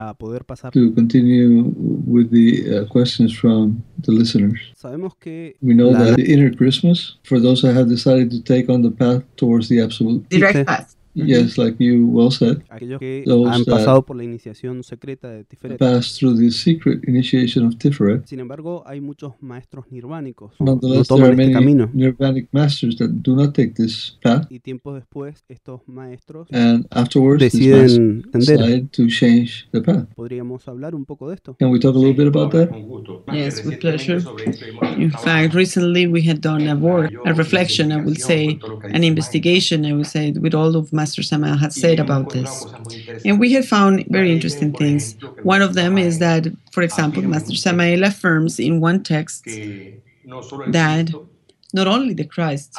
a poder pasar. To continue with the questions from the listeners. Sabemos que We know that the inner Christmas, for those that have decided to take on the path towards the absolute. Direct path. Yes, like you well said. Aquellos que Those han that pasado por la iniciación secreta de Tiferet. pass through the secret initiation of Tiferet. Sin embargo, hay muchos maestros nirvánicos que no Nonetheless, there toman are este many camino. nirvanic masters that do not take this path, Y tiempos después, estos maestros and afterwards, these deciden masters tender. decide to change the path. ¿Podríamos hablar un poco de esto? Can we talk a little bit about that? Yes, with pleasure. In fact, recently we had done a work, a reflection, I will say, an investigation, I will say, with all of Master Samael had said about this. And we had found very interesting things. One of them is that, for example, Master Samael affirms in one text that not only the Christ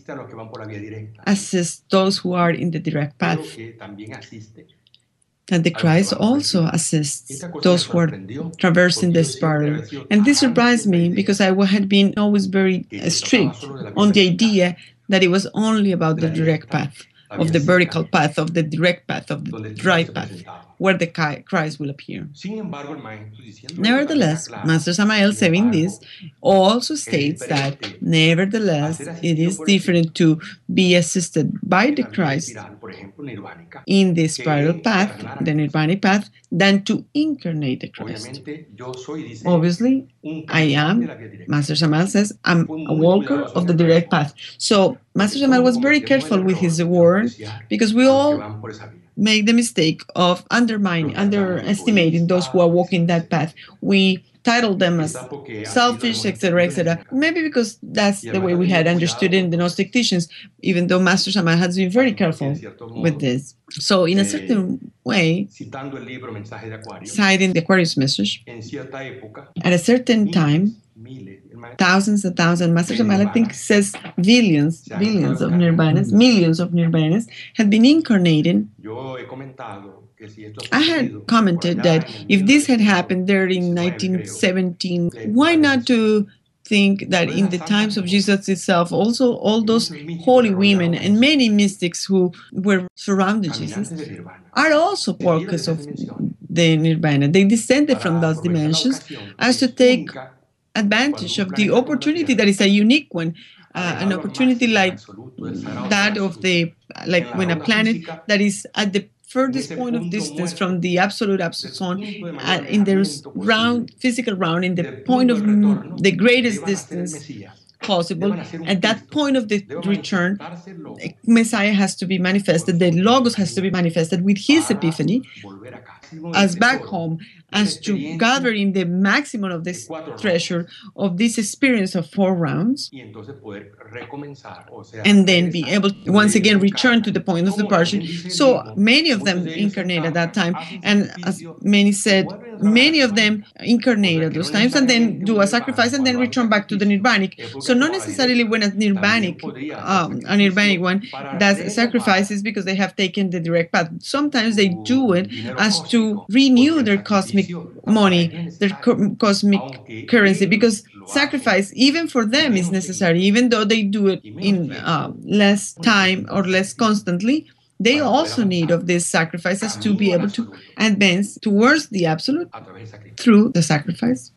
assists those who are in the direct path, that the Christ also assists those who are traversing the spiral. And this surprised me because I had been always very strict on the idea that it was only about the direct path, of the vertical path, of the direct path, of the right path, where the Christ will appear. Nevertheless, Master Samael saying this also states that nevertheless it is different to be assisted by the Christ in the spiral path, the Nirvanic path, than to incarnate the Christ. Obviously, I am, Master Samael says, I'm a walker of the direct path. So Master Samael was very careful with his word because we all make the mistake of underestimating those who are walking that path. We title them as selfish, etc., etc. Maybe because that's the way we had understood it in the Gnostic teachings, even though Master Samael has been very careful with this. So in a certain way, citing the Aquarius message, at a certain time, thousands and thousands, Master Samael, I think, says billions of nirvanas, millions of nirvanas had been incarnating. I had commented that if this had happened there in 1917, why not to think that in the times of Jesus itself, also all those holy women and many mystics who were surrounding Jesus are also workers of the nirvana. They descended from those dimensions as to take advantage of the opportunity that is a unique one, an opportunity like that of like when a planet that is at the furthest point of distance from the absolute sun, in the physical round, in the point of the greatest distance possible, at that point of the return, Messiah has to be manifested, the Logos has to be manifested with his epiphany as back home, as to gather in the maximum of this treasure of this experience of 4 rounds, and then be able to once again return to the point of departure. So many of them incarnate at that time, and as many said, many of them incarnate at those times and then do a sacrifice and then return back to the Nirvanic. So not necessarily when a Nirvanic one does sacrifices because they have taken the direct path. Sometimes they do it as to renew their cosmic money, their cosmic currency, because sacrifice, even for them, is necessary, even though they do it in less time or less constantly. They also need of these sacrifices to be able to advance towards the absolute through the sacrifice.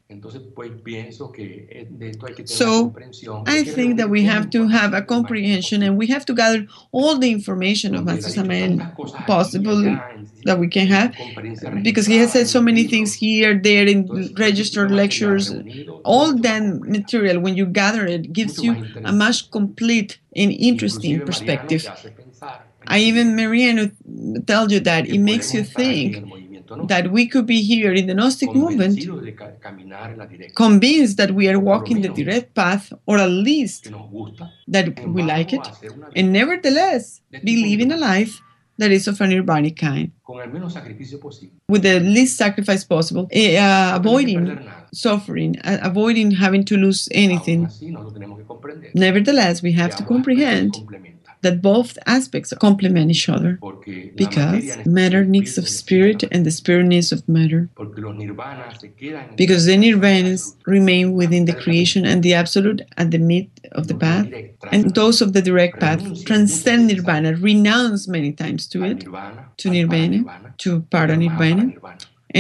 So I think that we have to have a comprehension, and we have to gather all the information of Master Samael possible that we can have, because he has said so many things here, there, in registered lectures. All that material, when you gather it, gives you a much complete and interesting perspective. I even, Mariano, tell you that it makes you think that we could be here in the Gnostic movement convinced that we are walking the direct path, or at least that we like it, and nevertheless be living a life that is of a nirvanic kind, with the least sacrifice possible, avoiding suffering, avoiding having to lose anything. Nevertheless, we have to comprehend that both aspects complement each other, because matter needs of spirit and the spirit needs of matter, because the nirvanas remain within the creation and the absolute at the mid of the path, and those of the direct path transcend nirvana, renounce many times to it, to nirvana, to paranirvana,